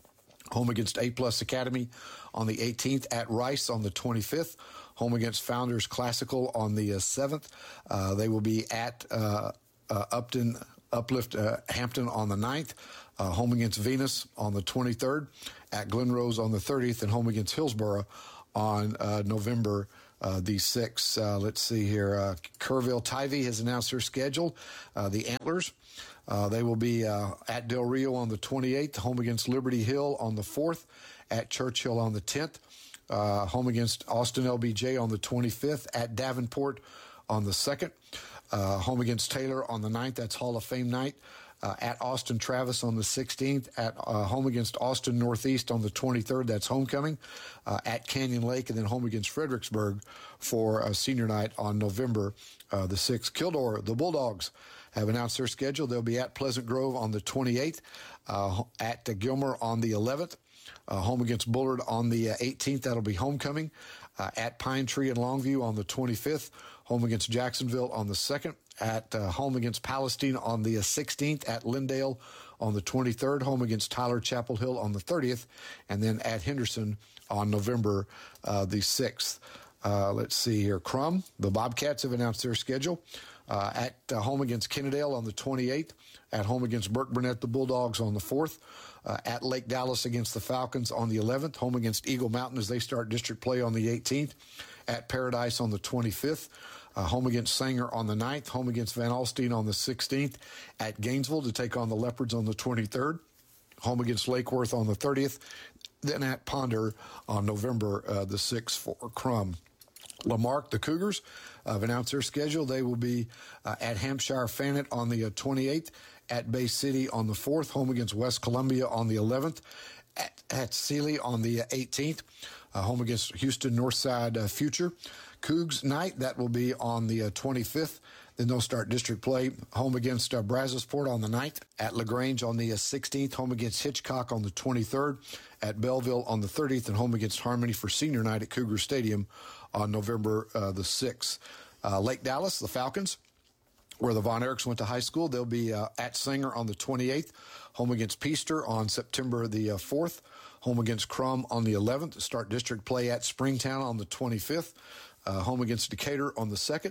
home against A-Plus Academy on the eighteenth, at Rice on the twenty-fifth, home against Founders Classical on the uh, seventh. Uh, they will be at uh, uh, Upton, Uplift uh, Hampton on the ninth. Uh, home against Venus on the twenty-third, at Glen Rose on the thirtieth, and home against Hillsborough on uh, November uh, the sixth. Uh, let's see here. Uh, Kerrville Tivy has announced their schedule. Uh, the Antlers, uh, they will be uh, at Del Rio on the twenty-eighth, home against Liberty Hill on the fourth, at Churchill on the tenth, uh, home against Austin L B J on the twenty-fifth, at Davenport on the second, uh, home against Taylor on the ninth. That's Hall of Fame night. Uh, at Austin Travis on the sixteenth, at uh, home against Austin Northeast on the twenty-third, that's homecoming, uh, at Canyon Lake, and then home against Fredericksburg for uh, senior night on November uh, the sixth. Kildare, the Bulldogs, have announced their schedule. They'll be at Pleasant Grove on the twenty-eighth, uh, at uh, Gilmer on the eleventh, uh, home against Bullard on the uh, eighteenth, that'll be homecoming, uh, at Pine Tree and Longview on the twenty-fifth, home against Jacksonville on the second, at uh, home against Palestine on the uh, sixteenth, at Lindale on the twenty-third, home against Tyler Chapel Hill on the thirtieth, and then at Henderson on November uh, the sixth. Uh, let's see here. Crum, the Bobcats have announced their schedule. Uh, at uh, home against Kennedale on the twenty-eighth, at home against Burke Burnett, the Bulldogs on the fourth, uh, at Lake Dallas against the Falcons on the eleventh, home against Eagle Mountain as they start district play on the eighteenth, at Paradise on the twenty-fifth, Uh, home against Sanger on the ninth, home against Van Alstyne on the sixteenth, at Gainesville to take on the Leopards on the twenty-third, home against Lake Worth on the thirtieth, then at Ponder on November uh, the sixth for Crum. Lamarck, the Cougars, uh, have announced their schedule. They will be uh, at Hampshire Fanet on the uh, twenty-eighth, at Bay City on the fourth, home against West Columbia on the eleventh, at, at Sealy on the eighteenth, uh, home against Houston Northside uh, Future. Cougs night, that will be on the uh, twenty-fifth. Then they'll start district play, home against uh, Brazosport on the ninth, at LaGrange on the uh, sixteenth, home against Hitchcock on the twenty-third, at Belleville on the thirtieth, and home against Harmony for senior night at Cougar Stadium on November uh, the sixth. Uh, Lake Dallas, the Falcons, where the Von Erichs went to high school, they'll be uh, at Sanger on the twenty-eighth, home against Peaster on September the uh, fourth, home against Crum on the eleventh, start district play at Springtown on the twenty-fifth, uh, home against Decatur on the second,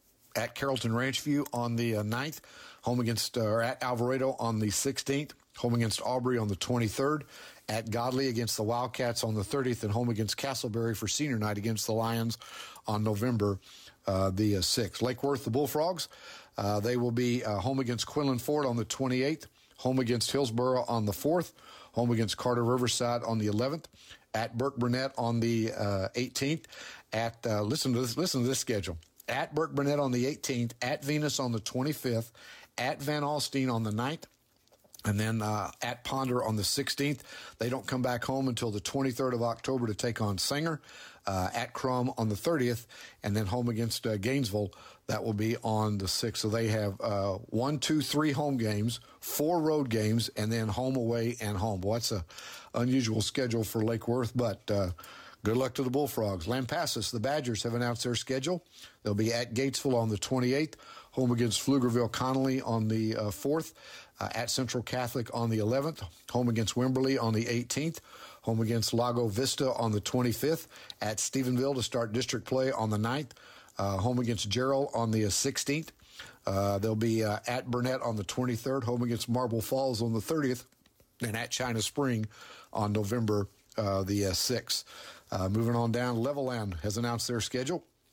at Carrollton Ranchview on the uh, ninth, home against, uh, or at Alvarado on the sixteenth, home against Aubrey on the twenty-third, at Godley against the Wildcats on the thirtieth, and home against Castleberry for senior night against the Lions on November uh, the uh, sixth. Lake Worth, the Bullfrogs, uh, they will be uh, home against Quinlan Ford on the twenty-eighth, home against Hillsborough on the fourth, home against Carter Riverside on the eleventh, at Burke Burnett on the uh, eighteenth, at, uh, listen to this, listen to this schedule, at Burke Burnett on the eighteenth, at Venus on the twenty-fifth, at Van Alstyne on the ninth, and then uh, at Ponder on the sixteenth. They don't come back home until the twenty-third of October to take on Sanger, uh, at Crum on the thirtieth, and then home against uh, Gainesville. That will be on the sixth. So they have uh, one, two, three home games, four road games, and then home, away, and home. Well, that's a unusual schedule for Lake Worth, but uh, good luck to the Bullfrogs. Lampasas, the Badgers, have announced their schedule. They'll be at Gatesville on the twenty-eighth, home against Pflugerville Connolly on the uh, fourth, uh, at Central Catholic on the eleventh, home against Wimberley on the eighteenth, home against Lago Vista on the twenty-fifth, at Stephenville to start district play on the ninth, uh, home against Gerald on the uh, sixteenth. Uh, they'll be uh, at Burnett on the twenty-third, home against Marble Falls on the thirtieth, and at China Spring on November uh, the uh, sixth. Uh, moving on down, Levelland has announced their schedule.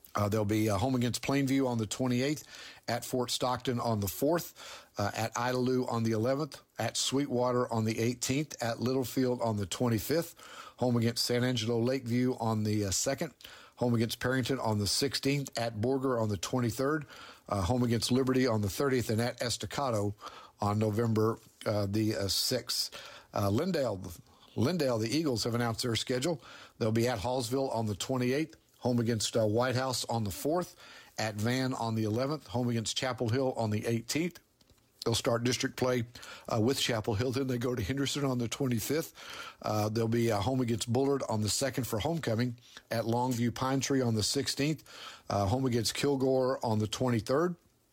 Uh, they'll be uh, home against Plainview on the twenty-eighth, at Fort Stockton on the fourth, uh, at Idalou on the eleventh, at Sweetwater on the eighteenth, at Littlefield on the twenty-fifth, home against San Angelo Lakeview on the uh, second, home against Perryton on the sixteenth, at Borger on the twenty-third, uh, home against Liberty on the thirtieth, and at Estacado on November uh, the uh, sixth. Uh, Lindale, Lindale, the Eagles have announced their schedule. They'll be at Hallsville on the twenty-eighth, home against uh, White House on the fourth, at Van on the eleventh, home against Chapel Hill on the eighteenth. They'll start district play uh, with Chapel Hill. Then they go to Henderson on the twenty-fifth. Uh, they'll be uh, home against Bullard on the second for homecoming, at Longview Pine Tree on the sixteenth, uh, home against Kilgore on the twenty-third,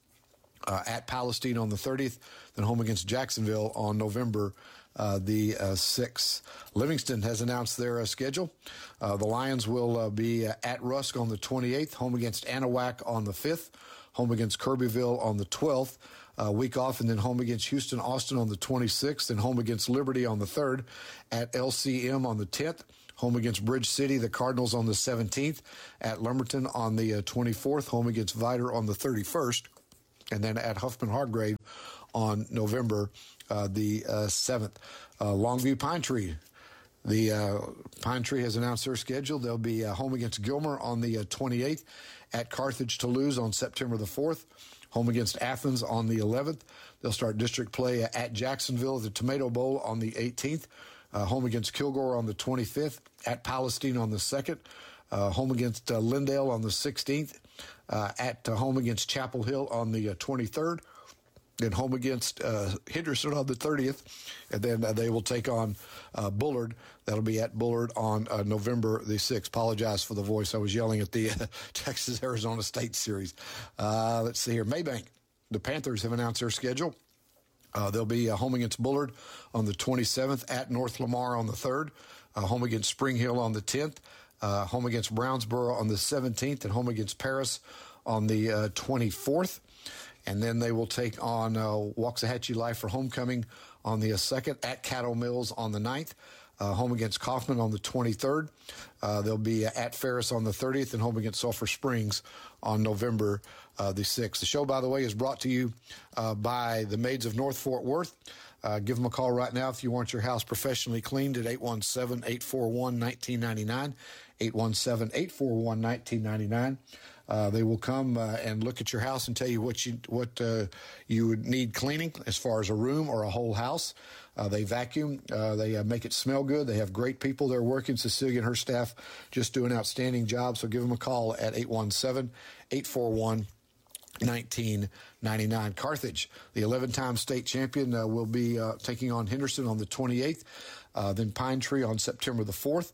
uh, at Palestine on the thirtieth, then home against Jacksonville on November Uh, the uh, sixth. Livingston has announced their uh, schedule. Uh, the Lions will uh, be uh, at Rusk on the twenty-eighth, home against Anahuac on the fifth, home against Kirbyville on the twelfth, uh, week off, and then home against Houston Austin on the twenty-sixth, and home against Liberty on the third, at L C M on the tenth, home against Bridge City, the Cardinals on the seventeenth, at Lumberton on the uh, twenty-fourth, home against Vidor on the thirty-first, and then at Huffman Hargrave on November uh, the uh, seventh. Uh, Longview Pine Tree. The uh, Pine Tree has announced their schedule. They'll be uh, home against Gilmer on the uh, twenty-eighth, at Carthage Toulouse on September the fourth, home against Athens on the eleventh. They'll start district play uh, at Jacksonville, the Tomato Bowl on the eighteenth, uh, home against Kilgore on the twenty-fifth, at Palestine on the second, uh, home against uh, Lindale on the sixteenth, uh, at uh, home against Chapel Hill on the uh, twenty-third, then home against uh, Henderson on the thirtieth, and then uh, they will take on uh, Bullard. That'll be at Bullard on uh, November the sixth. Apologize for the voice. I was yelling at the uh, Texas-Arizona State series. Uh, let's see here. Maybank. The Panthers have announced their schedule. Uh, they'll be uh, home against Bullard on the twenty-seventh, at North Lamar on the third, uh, home against Spring Hill on the tenth, uh, home against Brownsboro on the seventeenth, and home against Paris on the uh, twenty-fourth. And then they will take on uh, Waxahachie Life for homecoming on the uh, second, at Caddo Mills on the ninth, uh, home against Kaufman on the twenty-third. Uh, they'll be uh, at Ferris on the thirtieth, and home against Sulphur Springs on November uh, the sixth. The show, by the way, is brought to you uh, by the Maids of North Fort Worth. Uh, give them a call right now if you want your house professionally cleaned at eight one seven, eight four one, one nine nine nine, eight one seven, eight four one, one nine nine nine. Uh, they will come uh, and look at your house and tell you what you what uh, you would need cleaning as far as a room or a whole house. Uh, they vacuum. Uh, they uh, make it smell good. They have great people there working. Cecilia and her staff just do an outstanding job. So give them a call at eight one seven, eight four one, one nine nine nine. Carthage, the eleven-time state champion, uh, will be uh, taking on Henderson on the twenty-eighth. Uh, then Pine Tree on September the fourth.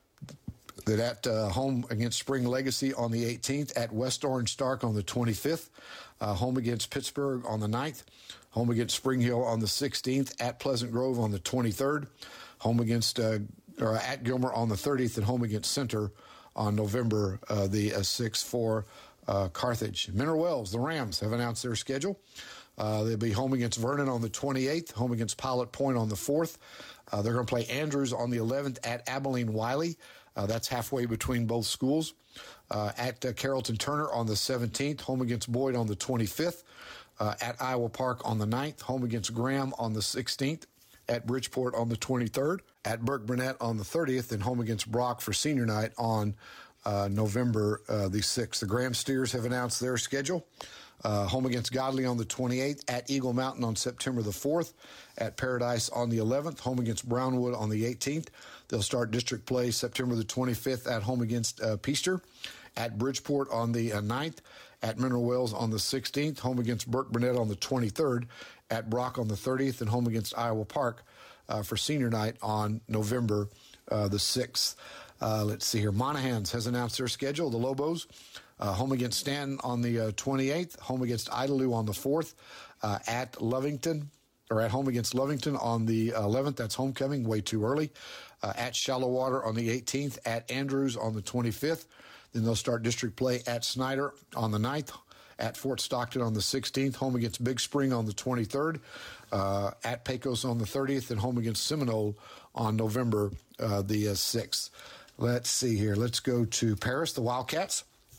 Then at uh, home against Spring Legacy on the eighteenth, at West Orange Stark on the twenty-fifth, uh, home against Pittsburgh on the ninth, home against Spring Hill on the sixteenth, at Pleasant Grove on the twenty-third, home against uh, or at Gilmer on the thirtieth, and home against Center on November uh, the uh, sixth for uh, Carthage. Mineral Wells, the Rams, have announced their schedule. Uh, they'll be home against Vernon on the twenty-eighth, home against Pilot Point on the fourth. Uh, they're going to play Andrews on the eleventh, at Abilene Wiley. Uh, that's halfway between both schools. Uh, at uh, Carrollton Turner on the seventeenth, home against Boyd on the twenty-fifth. Uh, at Iowa Park on the ninth, home against Graham on the sixteenth. At Bridgeport on the twenty-third. At Burke Burnett on the thirtieth, and home against Brock for senior night on uh, November uh, the sixth. The Graham Steers have announced their schedule. Uh, home against Godley on the twenty-eighth, at Eagle Mountain on September the fourth, at Paradise on the eleventh, home against Brownwood on the eighteenth. They'll start district play September the twenty-fifth at home against uh, Peaster, at Bridgeport on the uh, ninth, at Mineral Wells on the sixteenth, home against Burke Burnett on the twenty-third, at Brock on the thirtieth, and home against Iowa Park uh, for senior night on November uh, the sixth. Uh, let's see here. Monahans has announced their schedule. The Lobos, uh, home against Stanton on the uh, twenty-eighth, home against Idalou on the fourth, uh, at Lovington, or at home against Lovington on the eleventh. That's homecoming, way too early. Uh, at Shallow Water on the eighteenth, at Andrews on the twenty-fifth. Then they'll start district play at Snyder on the ninth, at Fort Stockton on the sixteenth, home against Big Spring on the twenty-third, uh, at Pecos on the thirtieth, and home against Seminole on November uh, the uh, sixth. Let's see here. Let's go to Paris, the Wildcats.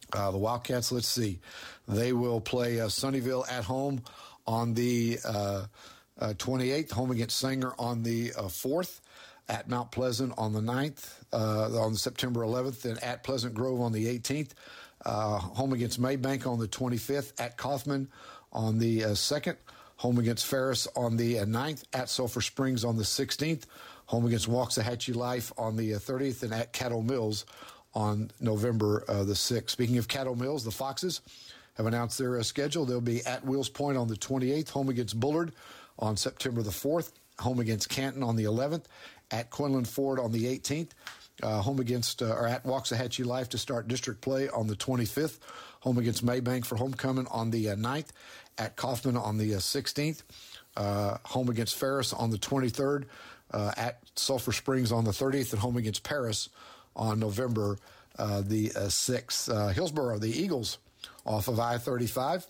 Uh, the Wildcats, let's see, they will play uh, Sunnyvale at home on the uh, uh, twenty-eighth, home against Sanger on the uh, fourth, at Mount Pleasant on the ninth, uh, on September eleventh, and at Pleasant Grove on the eighteenth, uh, home against Maybank on the twenty-fifth, at Kaufman on the uh, second, home against Ferris on the uh, ninth, at Sulphur Springs on the sixteenth, home against Waxahachie Life on the uh, thirtieth, and at Caddo Mills on November uh, the sixth. Speaking of Caddo Mills, the Foxes have announced their uh, schedule. They'll be at Wills Point on the twenty-eighth, home against Bullard on September the fourth, home against Canton on the eleventh, at Quinlan Ford on the eighteenth, uh, home against uh, or at Waxahachie Life to start district play on the twenty-fifth, home against Maybank for homecoming on the uh, ninth, at Kaufman on the uh, sixteenth, uh, home against Ferris on the twenty-third, uh, at Sulphur Springs on the thirtieth, and home against Paris on November uh, the uh, sixth. Uh, Hillsboro, the Eagles, off of I thirty-five.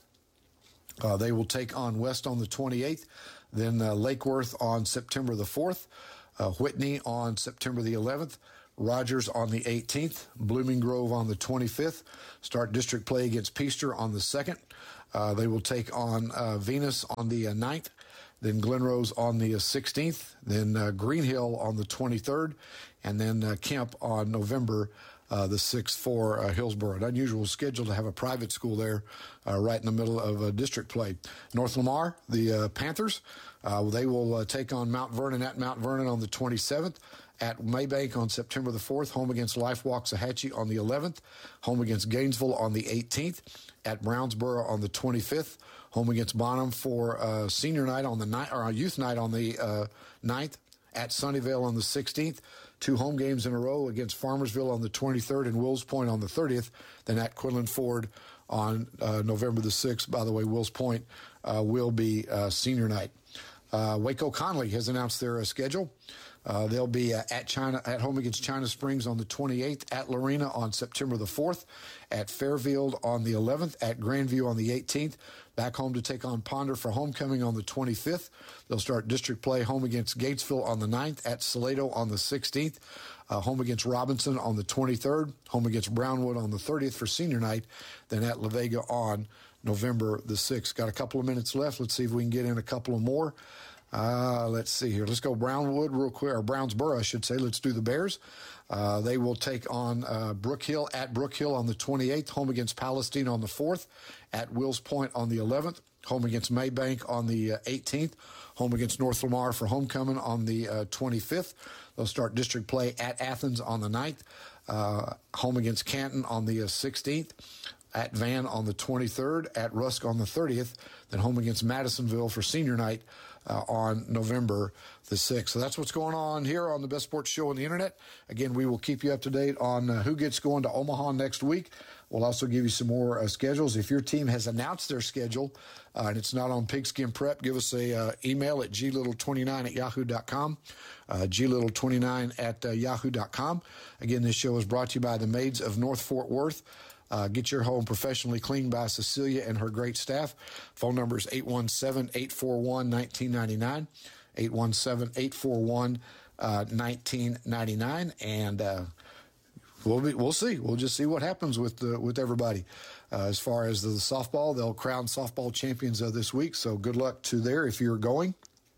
Uh, they will take on West on the twenty-eighth, then uh, Lake Worth on September the fourth, uh, Whitney on September the eleventh, Rogers on the eighteenth, Blooming Grove on the twenty-fifth, start district play against Peaster on the second. Uh, they will take on uh, Venus on the uh, ninth, then Glenrose on the uh, sixteenth, then uh, Green Hill on the twenty-third, and then uh, Kemp on November uh, the sixth for uh, Hillsboro. An unusual schedule to have a private school there uh, right in the middle of uh, district play. North Lamar, the uh, Panthers, uh, they will uh, take on Mount Vernon at Mount Vernon on the twenty-seventh, at Maybank on September the fourth, home against Life Waxahachie on the eleventh, home against Gainesville on the eighteenth, at Brownsboro on the twenty-fifth, home against Bonham for uh, senior night on the night, or youth night on the uh, ninth, at Sunnyvale on the sixteenth, two home games in a row against Farmersville on the twenty-third and Wills Point on the thirtieth, then at Quinlan Ford on uh, November the sixth. By the way, Wills Point uh, will be uh, senior night. Uh, Waco Conley has announced their uh, schedule. Uh, they'll be uh, at China at home against China Springs on the twenty-eighth, at Lorena on September the fourth, at Fairfield on the eleventh, at Grandview on the eighteenth, back home to take on Ponder for homecoming on the twenty-fifth. They'll start district play home against Gatesville on the ninth, at Salado on the sixteenth, uh, home against Robinson on the twenty-third, home against Brownwood on the thirtieth for senior night, then at La Vega on November the sixth. Got a couple of minutes left. Let's see if we can get in a couple of more. Uh, let's see here. Let's go Brownwood real quick, or Brownsboro, I should say. Let's do the Bears. Uh, they will take on uh, Brook Hill at Brook Hill on the twenty-eighth, home against Palestine on the fourth, at Wills Point on the eleventh, home against Maybank on the uh, eighteenth, home against North Lamar for homecoming on the uh, twenty-fifth. They'll start district play at Athens on the ninth, uh, home against Canton on the uh, sixteenth, at Van on the twenty-third, at Rusk on the thirtieth, then home against Madisonville for senior night uh, on November the sixth. So that's what's going on here on the Best Sports Show on the Internet. Again, we will keep you up to date on uh, who gets going to Omaha next week. We'll also give you some more uh, schedules. If your team has announced their schedule uh, and it's not on Pigskin Prep, give us a uh, email at g little twenty-nine at yahoo dot com, uh, g little twenty-nine at uh, yahoo dot com. Again, this show is brought to you by the Maids of North Fort Worth. Uh, get your home professionally cleaned by Cecilia and her great staff. Phone number is eight one seven, eight four one, one nine nine nine, eight one seven, eight four one, one nine nine nine, and uh, we'll be, we'll see. We'll just see what happens with the, with everybody. Uh, as far as the, the softball, they'll crown softball champions uh, this week, so good luck to there if you're going.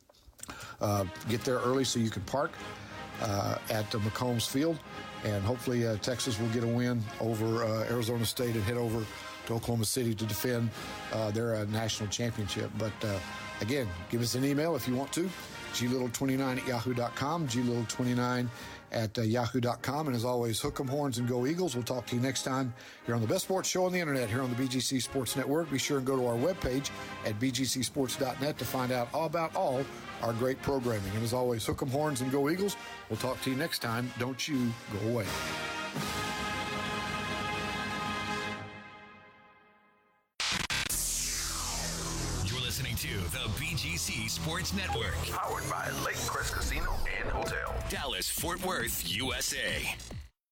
Uh, get there early so you can park uh, at uh, McCombs Field. And hopefully uh, Texas will get a win over uh, Arizona State and head over to Oklahoma City to defend uh, their uh, national championship. But, uh, again, give us an email if you want to, g little twenty-nine at yahoo dot com, g little twenty-nine at uh, yahoo dot com. And, as always, hook 'em horns and go Eagles. We'll talk to you next time here on the Best Sports Show on the Internet, here on the B G C Sports Network. Be sure and go to our webpage at b g c sports dot net to find out all about all our great programming. And as always, hook 'em horns and go Eagles. We'll talk to you next time. Don't you go away. You're listening to the B G C Sports Network. Powered by Lake Crest Casino and Hotel. Dallas, Fort Worth, U S A.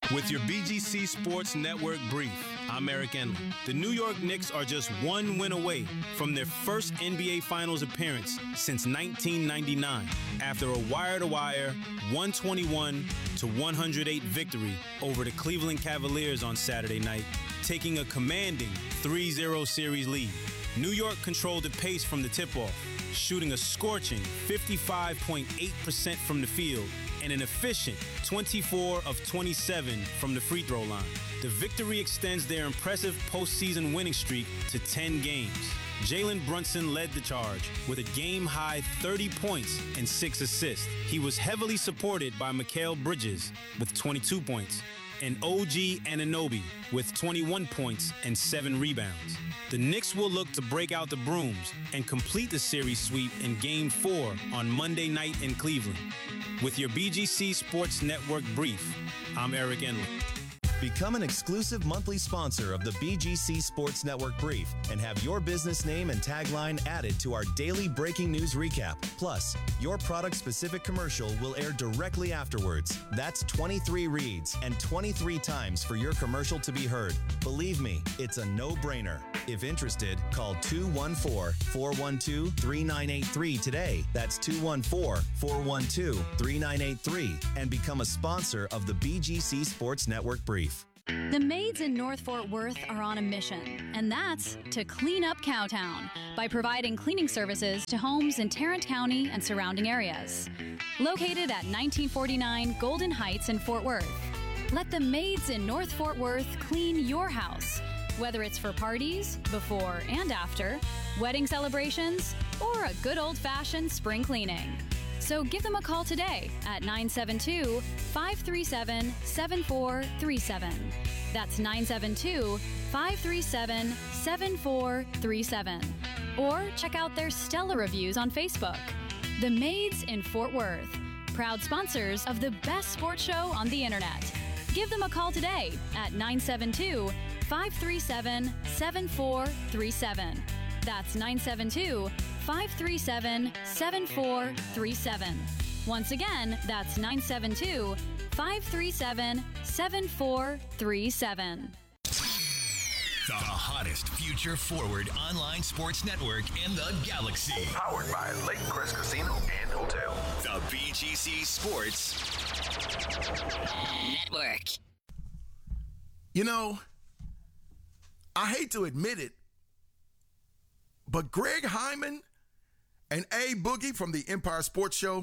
With your B G C Sports Network brief, I'm Eric Enley. The New York Knicks are just one win away from their first N B A Finals appearance since nineteen ninety-nine after a wire-to-wire one twenty-one to one oh eight victory over the Cleveland Cavaliers on Saturday night, taking a commanding three zero series lead. New York controlled the pace from the tip-off, shooting a scorching fifty-five point eight percent from the field and an efficient twenty-four of twenty-seven from the free throw line. The victory extends their impressive postseason winning streak to ten games. Jalen Brunson led the charge with a game-high thirty points and six assists. He was heavily supported by Mikal Bridges with twenty-two points and O G Anunoby with twenty-one points and seven rebounds. The Knicks will look to break out the brooms and complete the series sweep in Game four on Monday night in Cleveland. With your B G C Sports Network brief, I'm Eric Enley. Become an exclusive monthly sponsor of the B G C Sports Network Brief and have your business name and tagline added to our daily breaking news recap. Plus, your product-specific commercial will air directly afterwards. That's twenty-three reads and twenty-three times for your commercial to be heard. Believe me, it's a no-brainer. If interested, call two one four, four one two, three nine eight three today. That's two one four, four one two, three nine eight three and become a sponsor of the B G C Sports Network Brief. The maids in North Fort Worth are on a mission, and that's to clean up Cowtown by providing cleaning services to homes in Tarrant County and surrounding areas. Located at nineteen forty-nine Golden Heights in Fort Worth, let the maids in North Fort Worth clean your house, whether it's for parties, before and after, wedding celebrations, or a good old-fashioned spring cleaning. So give them a call today at nine seven two, five three seven, seven four three seven. That's nine seven two, five three seven, seven four three seven. Or check out their stellar reviews on Facebook. The Maids in Fort Worth, proud sponsors of the best sports show on the internet. Give them a call today at nine seven two, five three seven, seven four three seven. That's nine seven two, five three seven, seven four three seven. Once again, that's nine seven two, five three seven, seven four three seven. The hottest future forward online sports network in the galaxy. Powered by Lake Crest Casino and Hotel. The B G C Sports Network. You know, I hate to admit it, but Greg Hyman and A Boogie from the Empire Sports Show,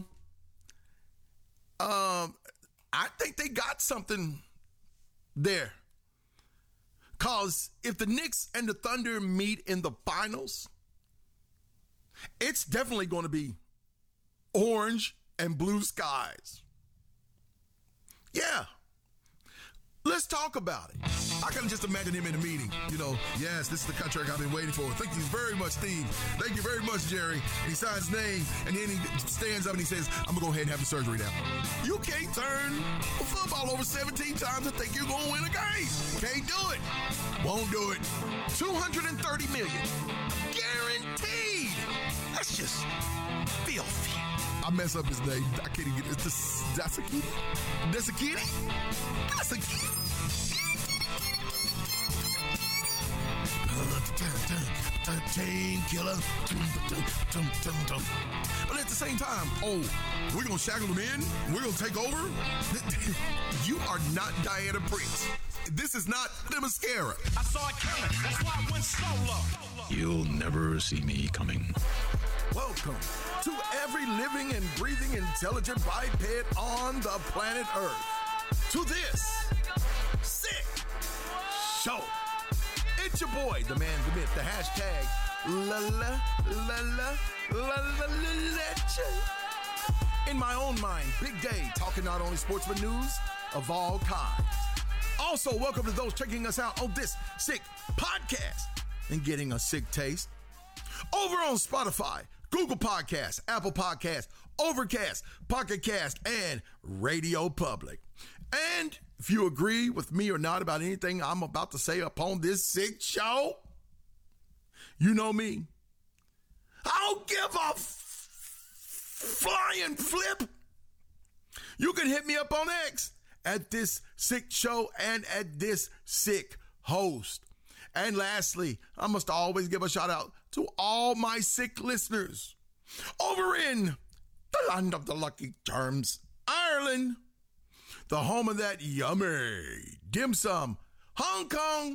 um, I think they got something there. Because if the Knicks and the Thunder meet in the finals, it's definitely going to be orange and blue skies. Yeah. Let's talk about it. I can just imagine him in a meeting. You know, yes, this is the contract I've been waiting for. Thank you very much, Steve. Thank you very much, Jerry. And he signs his name, and then he stands up and he says, I'm going to go ahead and have the surgery now. You can't turn a football over seventeen times and think you're going to win a game. Can't do it. Won't do it. two hundred thirty million dollars. Guaranteed. That's just filthy. I mess up his name. I can't even get it. It's the Dasakiti? Dasakiti? Dasakiti? Chain killer. But at the same time, oh, we're going to shackle them in? We're going to take over? You are not Diana Prince. This is not the mascara. I saw it coming. That's why I went solo. You'll never see me coming. Welcome to every living and breathing intelligent biped on the planet Earth. To this sick show. It's your boy, the man, the myth, the hashtag la la la la la la la legend. In my own mind, big day, talking not only sports but news of all kinds. Also, welcome to those checking us out on this sick podcast and getting a sick taste. Over on Spotify, Google Podcasts, Apple Podcasts, Overcast, Pocket Cast, and Radio Public. And if you agree with me or not about anything I'm about to say upon this sick show, you know me. I don't give a f- flying flip. You can hit me up on X at this sick show and at this sick host. And lastly, I must always give a shout out to all my sick listeners over in the land of the Lucky Charms, Ireland, the home of that yummy dim sum, Hong Kong,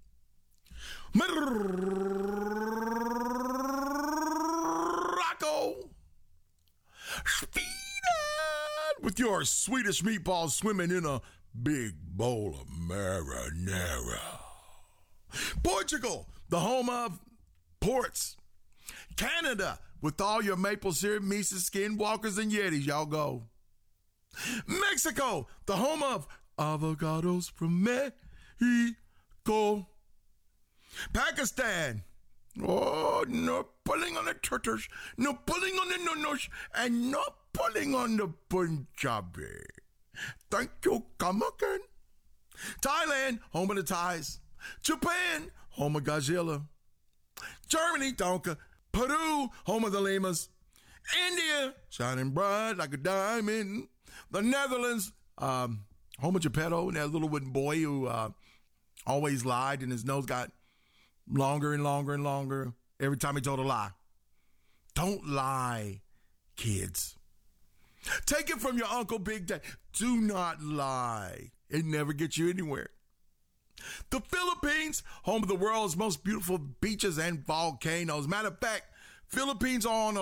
Morocco, Sweden, with your Swedish meatballs swimming in a big bowl of marinara. Portugal, the home of ports. Canada, with all your maple syrup, Mises, Skinwalkers, and Yetis, y'all go. Mexico, the home of avocados from Mexico. Pakistan, oh, no pulling on the turtles, no pulling on the nonos, and no pulling on the Punjabi. Thank you, come again. Thailand, home of the Thais. Japan, home of Godzilla. Germany, Donka. Peru, home of the llamas. India, shining bright like a diamond. The Netherlands, um, home of Geppetto, and that little wooden boy who uh, always lied and his nose got longer and longer and longer every time he told a lie. Don't lie, kids. Take it from your Uncle Big Day. Do not lie. It never gets you anywhere. The Philippines, home of the world's most beautiful beaches and volcanoes. Matter of fact, Philippines are on a